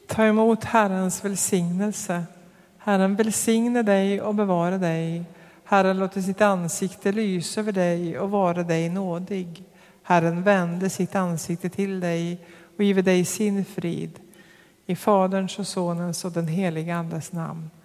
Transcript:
Ta emot Herrens välsignelse. Herren välsigne dig och bevara dig. Herren låter sitt ansikte lysa över dig och vara dig nådig. Herren vände sitt ansikte till dig och giver dig sin frid. I Faderns och Sonens och den heliga Andes namn.